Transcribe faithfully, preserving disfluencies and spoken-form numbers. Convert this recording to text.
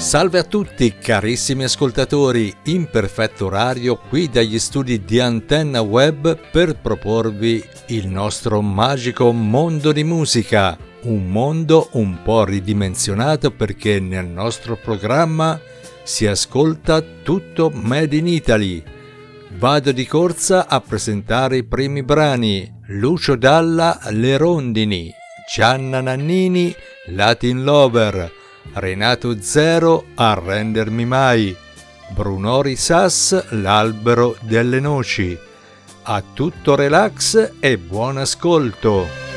Salve a tutti carissimi ascoltatori, in perfetto orario qui dagli studi di Antenna Web per proporvi il nostro magico mondo di musica, un mondo un po' ridimensionato perché nel nostro programma si ascolta tutto Made in Italy. Vado di corsa a presentare i primi brani: Lucio Dalla, Le Rondini, Gianna Nannini, Latin Lover, Renato Zero, Arrendermi Mai, Brunori Sass, L'Albero delle Noci. A tutto relax e buon ascolto!